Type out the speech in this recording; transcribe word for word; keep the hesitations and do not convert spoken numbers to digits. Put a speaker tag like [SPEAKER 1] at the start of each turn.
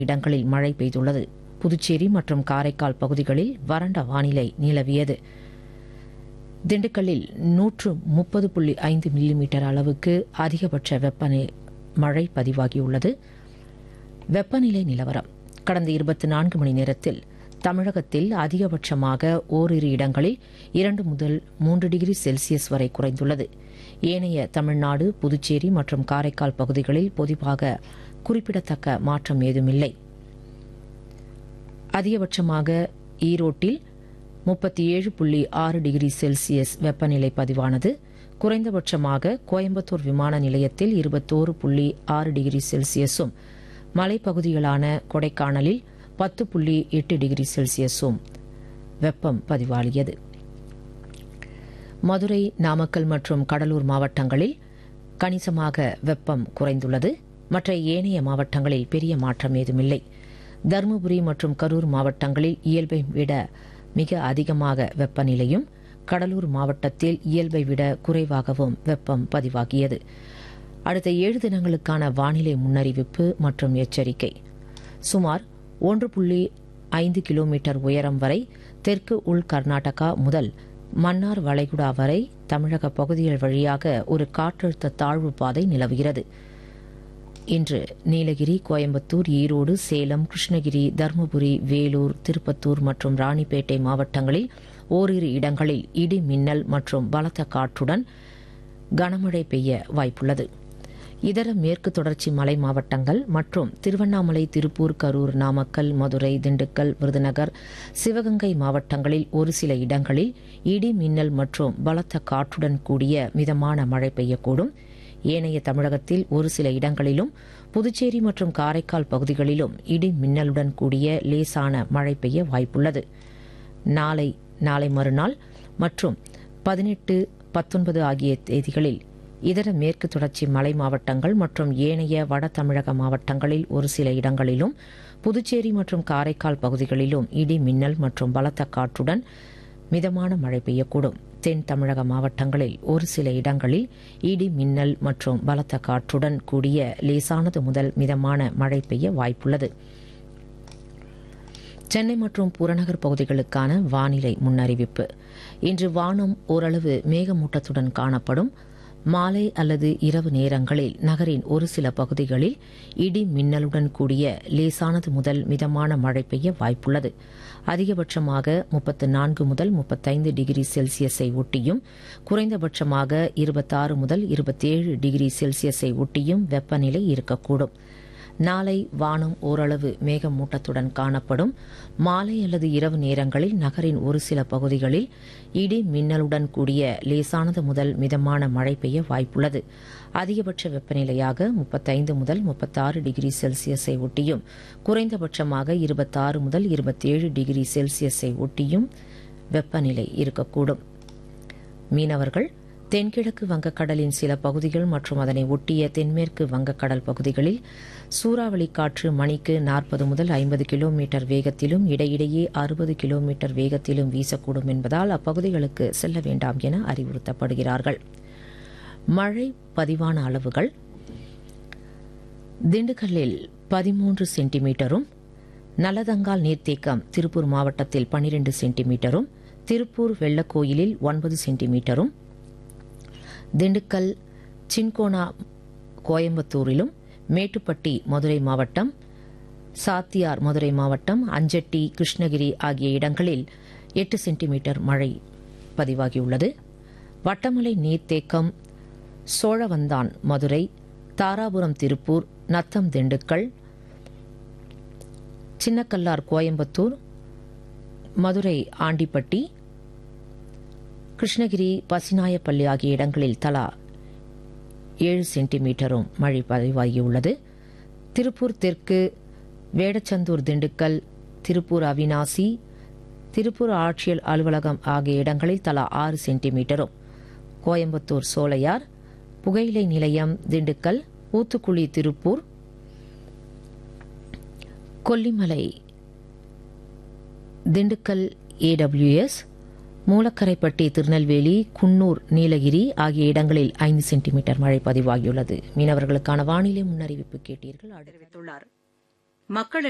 [SPEAKER 1] இடங்களில் மழை பெய்துள்ளது. புதுச்சேரி மற்றும் காரைக்கால் பகுதிகளில் வறண்ட வானிலை நிலவியது. திண்டுக்கல்லில் நூற்று முப்பது புள்ளி ஐந்து மில்லிமீட்டர் அளவுக்கு அதிகபட்ச வெப்பநிலை மழை பதிவாகியுள்ளது. வெப்பநிலை நிலவரம்: கடந்த இருபத்தி நான்கு மணி நேரத்தில் தமிழகத்தில் அதிகபட்சமாக ஓரிரு இடங்களில் இரண்டு முதல் மூன்று டிகிரி செல்சியஸ் வரை குறைந்துள்ளது. ஏனைய தமிழ்நாடு, புதுச்சேரி மற்றும் காரைக்கால் பகுதிகளில் பொதுவாக குறிப்பிடத்தக்க மாற்றம் ஏதுமில்லை. அதிகபட்சமாக ஈரோட்டில் முப்பத்தி ஏழு புள்ளி ஆறு டிகிரி செல்சியஸ் வெப்பநிலை பதிவானது. குறைந்தபட்சமாக கோயம்புத்தூர் விமான நிலையத்தில் இருபத்தோரு புள்ளி ஆறு டிகிரி செல்சியஸும், மலைப்பகுதிகளான கொடைக்கானலில் பத்து புள்ளி எட்டு டிகிரி செல்சியஸும் வெப்பம் பதிவாகியது. மதுரை, நாமக்கல் மற்றும் கடலூர் மாவட்டங்களில் கணிசமாக வெப்பம் குறைந்துள்ளது. மற்ற ஏனைய மாவட்டங்களில் பெரிய மாற்றம் ஏதுமில்லை. தருமபுரி மற்றும் கரூர் மாவட்டங்களில் இயல்பை விட மிக அதிகமாக வெப்பநிலையும், கடலூர் மாவட்டத்தில் இயல்பை விட குறைவாகவும் வெப்பம் பதிவாகியது. அடுத்த ஏழு தினங்களுக்கான வானிலை முன்னறிவிப்பு மற்றும் எச்சரிக்கை: சுமார் ஒன்று புள்ளி ஐந்து கிலோமீட்டர் உயரம் வரை தெற்கு உள் கர்நாடகா முதல் மன்னார் வளைகுடா வரை தமிழக பகுதிகள் வழியாக ஒரு காற்றழுத்த தாழ்வு பாதை நிலவுகிறது. இன்று நீலகிரி, கோயம்புத்தூர், ஈரோடு, சேலம், கிருஷ்ணகிரி, தருமபுரி, வேலூர், திருப்பத்தூர் மற்றும் ராணிப்பேட்டை மாவட்டங்களில் ஓரிரு இடங்களில் இடி மின்னல் மற்றும் பலத்த காற்றுடன் கனமழை பெய்ய வாய்ப்புள்ளது. இதர மேற்கு தொடர்ச்சி மலை மாவட்டங்கள் மற்றும் திருவண்ணாமலை, திருப்பூர், கரூர், நாமக்கல், மதுரை, திண்டுக்கல், விருதுநகர், சிவகங்கை மாவட்டங்களில் ஒரு சில இடங்களில் இடி மின்னல் மற்றும் பலத்த காற்றுடன் கூடிய மிதமான மழை பெய்யக்கூடும். ஏனைய தமிழகத்தில் ஒரு சில இடங்களிலும், புதுச்சேரி மற்றும் காரைக்கால் பகுதிகளிலும் இடி மின்னலுடன் கூடிய லேசான மழை பெய்ய வாய்ப்புள்ளது. நாளை நாளை மறுநாள் மற்றும் பதினெட்டு பத்தொன்பது ஆகிய தேதிகளில் இதர மேற்கு தொடர்ச்சி மலை மாவட்டங்கள் மற்றும் ஏனைய வட தமிழக மாவட்டங்களில் ஒரு சில இடங்களிலும், புதுச்சேரி மற்றும் காரைக்கால் பகுதிகளிலும் இடி மின்னல் மற்றும் பலத்த காற்றுடன் மிதமான மழை பெய்யக்கூடும். தென் தமிழக மாவட்டங்களில் ஒரு சில இடங்களில் இடி மின்னல் மற்றும் பலத்த காற்றுடன் கூடிய லேசானது முதல் மிதமான மழை பெய்ய வாய்ப்புள்ளது. சென்னை மற்றும் புறநகர் பகுதிகளுக்கான வானிலை முன்னறிவிப்பு: இன்று வானம் ஓரளவு மேகமூட்டத்துடன் காணப்படும். மாலை அல்லது இரவு நேரங்களில் நகரின் ஒரு சில பகுதிகளில் இடி மின்னலுடன் கூடிய லேசானது முதல் மிதமான மழை பெய்ய வாய்ப்புள்ளது. அதிகபட்சமாக முப்பத்து நான்கு முதல் முப்பத்தைந்து டிகிரி செல்சியஸை ஒட்டியும், குறைந்தபட்சமாக இருபத்தாறு முதல் இருபத்தேழு டிகிரி செல்சியஸை ஒட்டியும் வெப்பநிலை இருக்கக்கூடும். நாளை வானம் ஓரளவு மேகமூட்டத்துடன் காணப்படும். மாலை அல்லது இரவு நேரங்களில் நகரின் ஒரு சில பகுதிகளில் இடி மின்னலுடன் கூடிய லேசானது முதல் மிதமான மழை பெய்ய வாய்ப்புள்ளது. அதிகபட்ச வெப்பநிலையாக முப்பத்தைந்து முதல் முப்பத்தாறு டிகிரி செல்சியஸை ஒட்டியும், குறைந்தபட்சமாக இருபத்தாறு முதல் இருபத்தேழு டிகிரி செல்சியஸை ஒட்டியும் வெப்பநிலை இருக்கக்கூடும். மீனவர்கள் தென்கிழக்கு வங்கக்கடலின் சில பகுதிகள் மற்றும் அதனை ஒட்டிய தென்மேற்கு வங்கக்கடல் பகுதிகளில் சூறாவளி காற்று மணிக்கு நாற்பது முதல் ஐம்பது கிலோமீட்டர் வேகத்திலும் இடையிடையே அறுபது கிலோமீட்டர் வேகத்திலும் வீசக்கூடும் என்பதால் அப்பகுதிகளுக்கு செல்ல வேண்டாம் என அறிவுறுத்தப்படுகிறார்கள். மழை பதிவான அளவுகள்: திண்டுக்கல்லில் பதிமூன்று சென்டிமீட்டரும், நல்லதங்கால் நீர்த்தேக்கம் திருப்பூர் மாவட்டத்தில் பன்னிரண்டு சென்டிமீட்டரும், திருப்பூர் வெள்ளக்கோயிலில் ஒன்பது சென்டிமீட்டரும், திண்டுக்கல் சின்கோனா கோயம்புத்தூரிலும், மேட்டுப்பட்டி மதுரை மாவட்டம், சாத்தியார் மதுரை மாவட்டம், அஞ்சட்டி கிருஷ்ணகிரி ஆகிய இடங்களில் எட்டு சென்டிமீட்டர் மழை பதிவாகியுள்ளது. வட்டமலை நீர்த்தேக்கம் சோழவந்தான் மதுரை, தாராபுரம் திருப்பூர், நத்தம் திண்டுக்கல், சின்னக்கல்லார் கோயம்புத்தூர், மதுரை ஆண்டிப்பட்டி, கிருஷ்ணகிரி பசிநாயப்பள்ளி ஆகிய இடங்களில் தலா ஏழு சென்டிமீட்டரும் மழை பதிவாகியுள்ளது. திருப்பூர் தெற்கு, வேடச்சந்தூர் திண்டுக்கல், திருப்பூர் அவினாசி, திருப்பூர் ஆட்சியர் அலுவலகம் ஆகிய இடங்களில் தலா ஆறு சென்டிமீட்டரும், கோயம்புத்தூர் சோலையார், புகையிலை நிலையம் திண்டுக்கல், ஊத்துக்குளி திருப்பூர், கொல்லிமலை திண்டுக்கல் ஏடபிள்யூஎஸ், மூலக்கரைப்பட்டி திருநெல்வேலி, குன்னூர் நீலகிரி ஆகிய இடங்களில் ஐந்து சென்டிமீட்டர் மழை பதிவாகியுள்ளது. மீனவர்களுக்கான வானிலை முன்னறிவிப்பு கேட்டீர்கள்.
[SPEAKER 2] தெரிவித்துள்ளார். மக்கள்